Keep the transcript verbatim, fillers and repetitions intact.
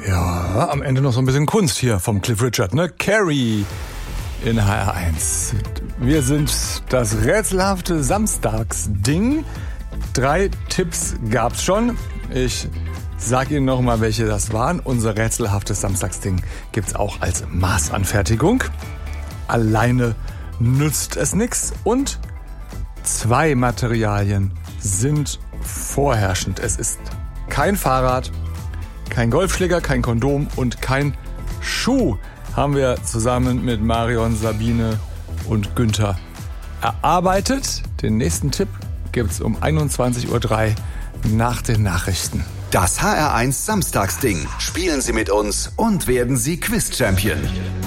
Ja, am Ende noch so ein bisschen Kunst hier vom Cliff Richard, ne? Carrie in H R eins. Wir sind das rätselhafte Samstagsding. Drei Tipps gab's schon. Ich sag Ihnen noch mal, welche das waren. Unser rätselhaftes Samstagsding gibt's auch als Maßanfertigung. Alleine nützt es nichts. Und zwei Materialien sind vorherrschend. Es ist kein Fahrrad, kein Golfschläger, kein Kondom und kein Schuh. Haben wir zusammen mit Marion, Sabine und Günther erarbeitet. Den nächsten Tipp gibt's um einundzwanzig Uhr drei nach den Nachrichten. Das H R eins Samstagsding. Spielen Sie mit uns und werden Sie Quiz-Champion.